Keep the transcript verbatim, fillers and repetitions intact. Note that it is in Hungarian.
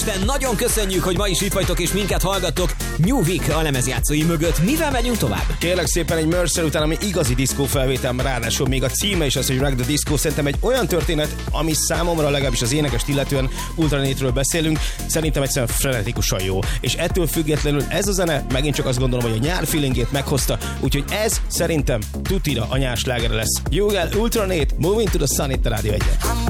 Isten, nagyon köszönjük, hogy ma is itt vagytok és minket hallgattok New Week a lemezjátszói mögött. Mivel megyünk tovább? Kérlek szépen egy Mercer után, ami igazi diszkó felvétel, ráadásul még a címe is az, hogy Rock the Disco. Szerintem egy olyan történet, ami számomra legalábbis az énekest illetően Ultranétről beszélünk, szerintem egyszerűen frenetikusan jó. És ettől függetlenül ez a zene megint csak azt gondolom, hogy a nyár feelingét meghozta, úgyhogy ez szerintem tutira a nyár slágere lesz. Jó, Ultranét, Moving to the Sun itt a Rádió egyen.